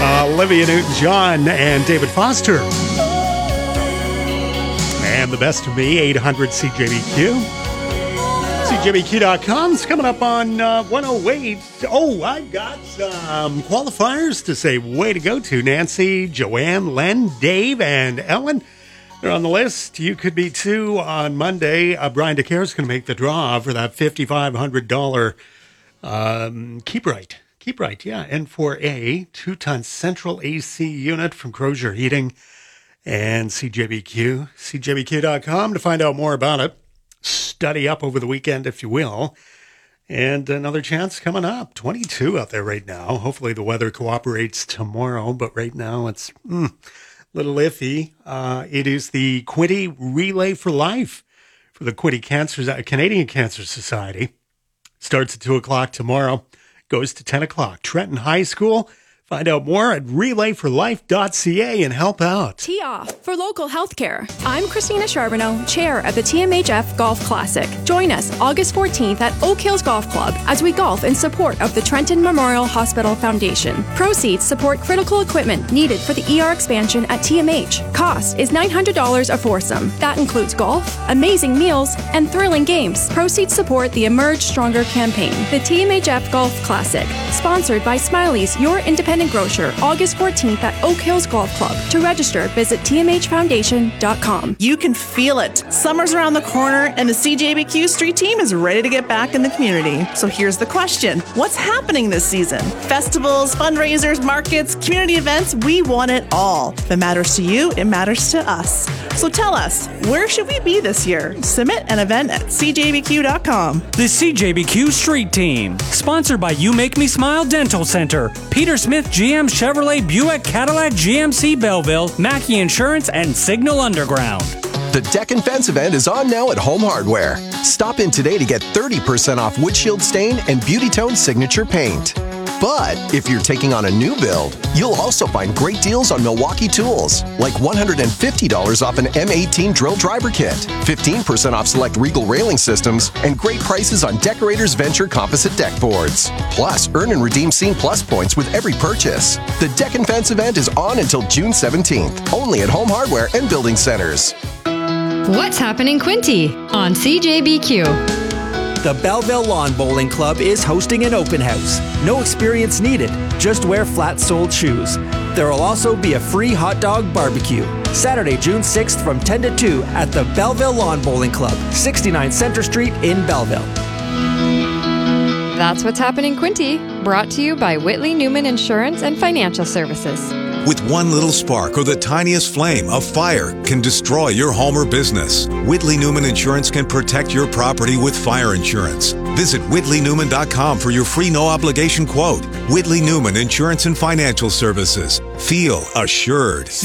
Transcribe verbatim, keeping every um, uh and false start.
Uh, Olivia Newton-John and David Foster. And the best of me, eight hundred C J B Q. C J B Q dot com is coming up on uh, one oh eight. Oh, I've got some qualifiers to say way to go to. Nancy, Joanne, Len, Dave, and Ellen. They're on the list. You could be too on Monday. Uh, Brian DeCare is going to make the draw for that five thousand five hundred dollars um, Keep Right. Keep Right, yeah. N four A, two-ton central A C unit from Crozier Heating and C J B Q. C J B Q dot com to find out more about it. Study up over the weekend, if you will. And another chance coming up. twenty-two out there right now. Hopefully the weather cooperates tomorrow, but right now it's mm, a little iffy. Uh, it is the Quinte Relay for Life for the Quinte Cancer, Canadian Cancer Society. Starts at two o'clock tomorrow. Goes to ten o'clock. Trenton High School. Find out more at relay for life dot c a and help out. Tee off for local healthcare. I'm Christina Charbonneau, chair of the T M H F Golf Classic. Join us August fourteenth at Oak Hills Golf Club as we golf in support of the Trenton Memorial Hospital Foundation. Proceeds support critical equipment needed for the E R expansion at T M H. Cost is nine hundred dollars a foursome. That includes golf, amazing meals, and thrilling games. Proceeds support the Emerge Stronger campaign. The T M H F Golf Classic, sponsored by Smiley's, your independent grocer, August fourteenth at Oak Hills Golf Club. To register, visit T M H foundation dot com. You can feel it. Summer's around the corner, and the C J B Q Street Team is ready to get back in the community. So here's the question. What's happening this season? Festivals, fundraisers, markets, community events, we want it all. If it matters to you, it matters to us. So tell us, where should we be this year? Submit an event at C J B Q dot com. The C J B Q Street Team, sponsored by You Make Me Smile Dental Center, Peter Smith G M Chevrolet Buick Cadillac G M C Belleville, Mackey Insurance, and Signal Underground. The Deck and Fence event is on now at Home Hardware. Stop in today to get thirty percent off windshield stain and Beauty Tone signature paint. But if you're taking on a new build, you'll also find great deals on Milwaukee tools, like one hundred fifty dollars off an M eighteen drill driver kit, fifteen percent off select Regal railing systems, and great prices on Decorators Venture composite deck boards. Plus, earn and redeem Scene Plus points with every purchase. The Deck and Fence event is on until June seventeenth, only at Home Hardware and Building Centers. What's happening, Quinte? On C J B Q. The Belleville Lawn Bowling Club is hosting an open house. No experience needed, just wear flat-soled shoes. There will also be a free hot dog barbecue. Saturday, June sixth from ten to two at the Belleville Lawn Bowling Club, sixty-nine Center Street in Belleville. That's what's happening, Quinte. Brought to you by Whitley Newman Insurance and Financial Services. With one little spark or the tiniest flame, a fire can destroy your home or business. Whitley Newman Insurance can protect your property with fire insurance. Visit Whitley Newman dot com for your free no-obligation quote. Whitley Newman Insurance and Financial Services. Feel assured.